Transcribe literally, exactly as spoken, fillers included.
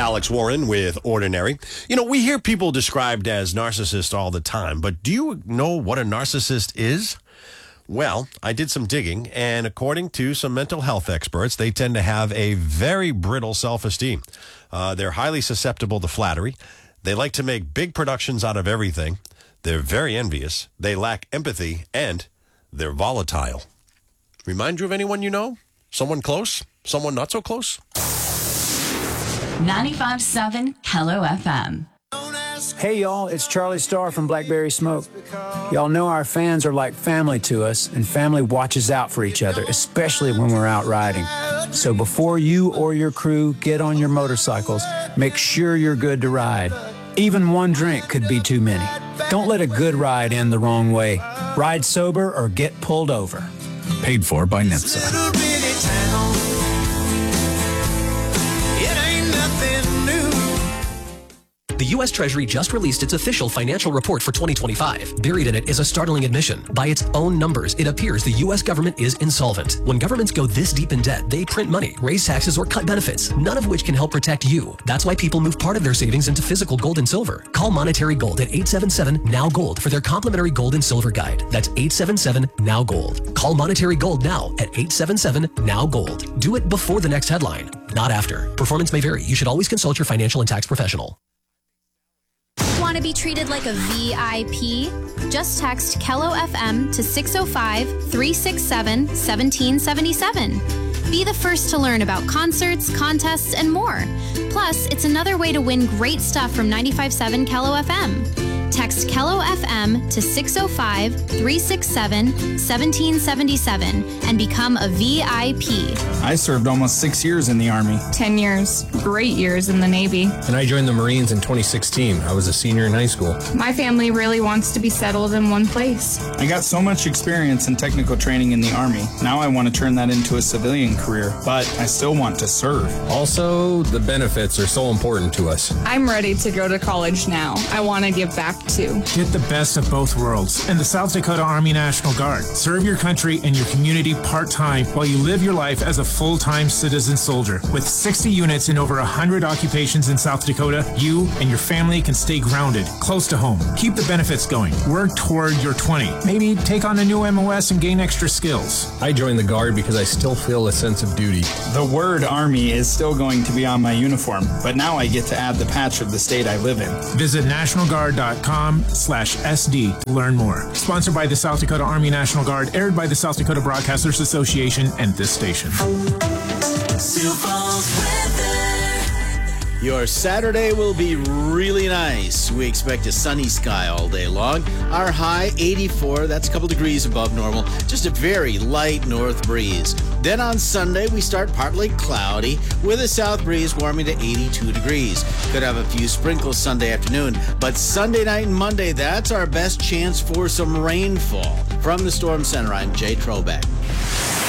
Alex Warren with Ordinary. You know, we hear people described as narcissists all the time, but do you know what a narcissist is? Well, I did some digging, and according to some mental health experts, they tend to have a very brittle self-esteem. Uh, they're highly susceptible to flattery. They like to make big productions out of everything. They're very envious. They lack empathy, and they're volatile. Remind you of anyone you know? Someone close? Someone not so close? ninety-five point seven Hello F M. Hey, y'all, it's Charlie Starr from Blackberry Smoke. Y'all know our fans are like family to us, and family watches out for each other, especially when we're out riding. So before you or your crew get on your motorcycles, make sure you're good to ride. Even one drink could be too many. Don't let a good ride end the wrong way. Ride sober or get pulled over. Paid for by NHTSA. The U S Treasury just released its official financial report for twenty twenty-five. Buried in it is a startling admission. By its own numbers, it appears the U S government is insolvent. When governments go this deep in debt, they print money, raise taxes, or cut benefits, none of which can help protect you. That's why people move part of their savings into physical gold and silver. Call Monetary Gold at eight seven seven N O W Gold for their complimentary gold and silver guide. That's eight seven seven N O W Gold. Call Monetary Gold now at eight seven seven N O W Gold. Do it before the next headline, not after. Performance may vary. You should always consult your financial and tax professional. Want to be treated like a V I P? Just text Kello F M to six oh five, three six seven, one seven seven seven. Be the first to learn about concerts, contests, and more. Plus, it's another way to win great stuff from ninety-five point seven Kello F M. Text Kello F M to six oh five, three six seven, one seven seven seven and become a V I P. I served almost six years in the Army. Ten years. Great years in the Navy. And I joined the Marines in twenty sixteen. I was a senior in high school. My family really wants to be settled in one place. I got so much experience and technical training in the Army. Now I want to turn that into a civilian career, but I still want to serve. Also, the benefits are so important to us. I'm ready to go to college now. I want to give back too. Get the best of both worlds in the South Dakota Army National Guard. Serve your country and your community part-time while you live your life as a full-time citizen soldier. With sixty units in over one hundred occupations in South Dakota, you and your family can stay grounded, close to home. Keep the benefits going. Work toward your twenty. Maybe take on a new M O S and gain extra skills. I joined the Guard because I still feel a sense of duty. The word Army is still going to be on my uniform, but now I get to add the patch of the state I live in. Visit national guard dot com slash S D to learn more. Sponsored by the South Dakota Army National Guard, aired by the South Dakota Broadcasters Association and this station. Your Saturday will be really nice. We expect a sunny sky all day long. Our high, eighty-four. That's a couple degrees above normal. Just a very light north breeze. Then on Sunday, we start partly cloudy with a south breeze warming to eighty-two degrees. Could have a few sprinkles Sunday afternoon. But Sunday night and Monday, that's our best chance for some rainfall. From the Storm Center, I'm Jay Trobeck.